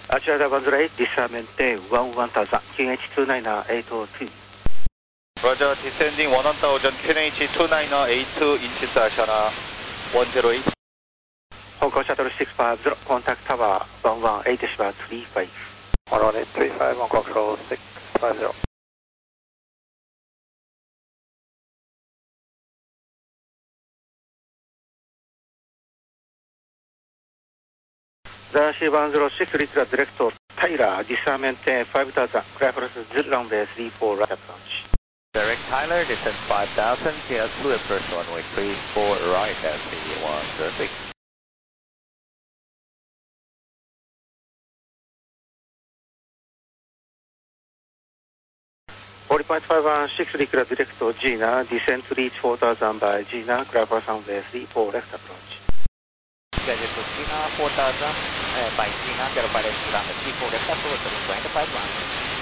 Agenda 108, disamente 11000, QNH29982. Roger, descending 1000, QNH29982, inches Ashana 108. Hong Kong Shuttle 650, contact tower 118.35. 118.35, Hong Kong Shuttle 650. Zanshi 106, Little Director Tyler, disamente 5000, Craft runway 34 right approach. Direct Tyler, descend 5000, KL2 approach runway 34 right at C106. 40.516, Little Director Gina, descend to reach 4000 by Gina, Craft runway 34 left approach. Gadget to Gina 4000, by Gina, Craft runway 34 left approach, 25 1.